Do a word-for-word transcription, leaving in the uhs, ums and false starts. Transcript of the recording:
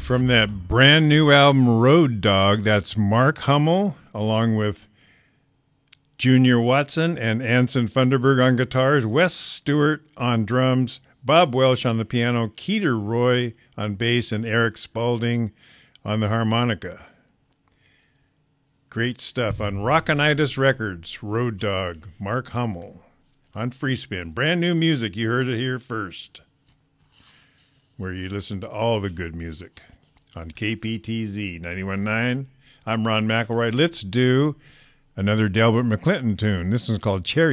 From that brand new album, Road Dog, that's Mark Hummel, along with Junior Watson and Anson Funderburg on guitars, Wes Stewart on drums, Bob Welsh on the piano, Keeter Roy on bass, and Eric Spalding on the harmonica. Great stuff on Rockonitis Records, Road Dog, Mark Hummel on Freespin. Brand new music. You heard it here first, where you listen to all the good music on K P T Z ninety-one point nine. I'm Ron McElroy. Let's do another Delbert McClinton tune. This one's called Cherry